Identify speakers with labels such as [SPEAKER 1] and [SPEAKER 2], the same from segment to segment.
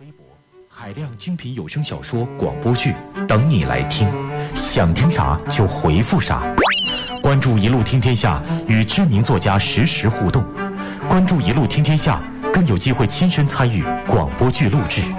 [SPEAKER 1] 海量精品有声小说、广播剧等你来听，想听啥就回复啥。关注一路听天下，与知名作家实时互动。关注一路听天下，更有机会亲身参与广播剧录制。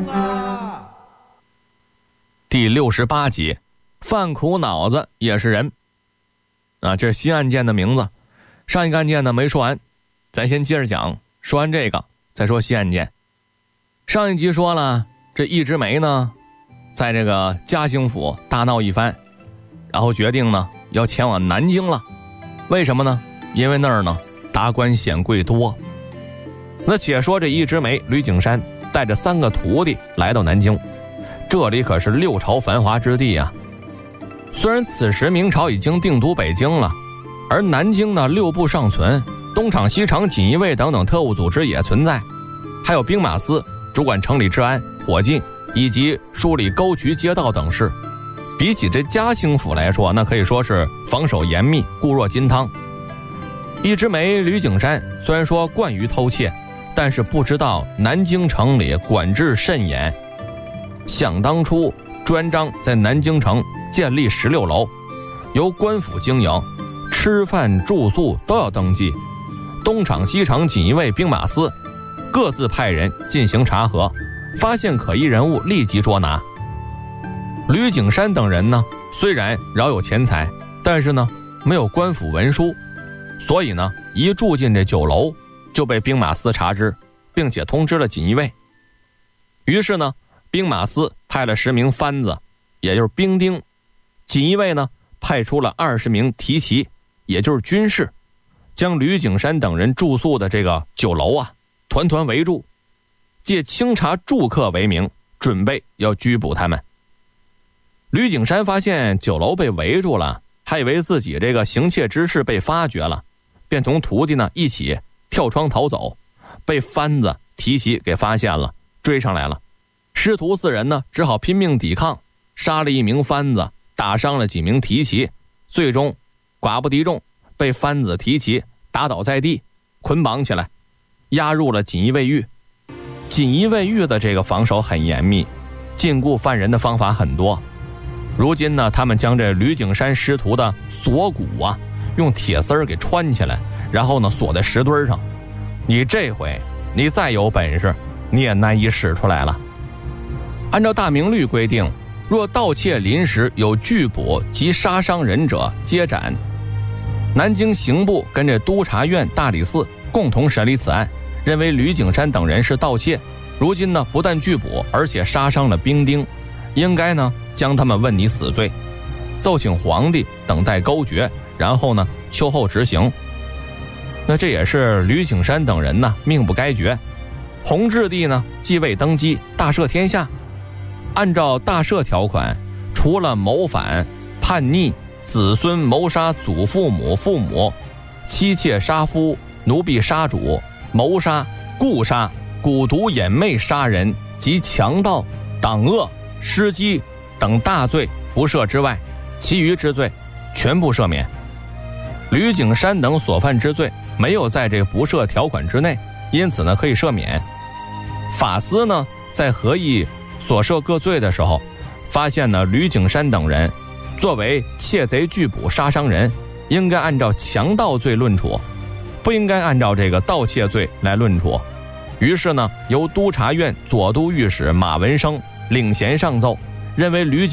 [SPEAKER 2] 第68集，犯苦脑子也是人。这是新案件的名字。上一个案件呢没说完，咱先接着讲。说完这个，再说新案件。上一集说了，这易之梅呢，在这个嘉兴府大闹一番，然后决定呢要前往南京了。为什么呢？因为那儿呢达官显贵多。那且说这易之梅吕景山带着3个徒弟来到南京，这里可是6朝繁华之地啊。虽然此时明朝已经定都北京了，而南京呢6部尚存，东厂、西厂、锦衣卫等等特务组织也存在，还有兵马司主管城里治安、火禁以及梳理沟渠街道等事。比起这嘉兴府来说，那可以说是防守严密，固若金汤。易之梅吕景山虽然说惯于偷窃，但是不知道南京城里管制甚严。想当初专章在南京城建立16楼，由官府经营，吃饭住宿都要登记。东厂、西厂、锦衣卫、兵马司各自派人进行查核，发现可疑人物立即捉拿。吕景山等人呢，虽然饶有钱财，但是呢没有官府文书，所以呢一住进这酒楼就被兵马司查知，并且通知了锦衣卫。于是呢兵马司派了10名番子，也就是兵丁，锦衣卫呢派出了20名提骑，也就是军士，将吕景山等人住宿的这个酒楼啊团团围住，借清查住客为名，准备要拘捕他们。吕景山发现酒楼被围住了，还以为自己这个行窃之事被发觉了，便同徒弟呢一起跳窗逃走，被番子提骑给发现了，追上来了。师徒4人呢只好拼命抵抗，杀了1名番子，打伤了几名提骑，最终寡不敌众，被番子提骑打倒在地，捆绑起来，押入了锦衣卫狱。锦衣卫狱的这个防守很严密，禁锢犯人的方法很多。如今呢，他们将这吕景山师徒的锁骨啊，用铁丝给穿起来，然后呢锁在石墩上。你这回你再有本事，你也难以使出来了。按照大明律规定，若盗窃临时有拒捕及杀伤人者，皆斩。南京刑部跟这督察院、大理寺共同审理此案，认为吕景山等人是盗窃，如今呢不但拒捕，而且杀伤了兵丁，应该呢将他们问你死罪，奏请皇帝等待勾决，然后呢秋后执行。那这也是吕景山等人呢命不该绝。弘治帝呢继位登基，大赦天下。按照大赦条款，除了谋反、叛逆、子孙谋杀祖父母、父母、妻妾杀夫、奴婢杀主、谋杀、故杀、蛊毒掩媚杀人及强盗、党恶、失机等大罪不赦之外，其余之罪全部赦免。吕景山等所犯之罪没有在这个不赦条款之内，因此呢可以赦免。法司呢在合议所赦各罪的时候，发现呢吕景山等人作为窃贼拒捕杀伤人，应该按照强盗罪论处，不应该按照这个盗窃罪来论处。于是呢由督察院左都御史马文生领衔上奏，认为吕景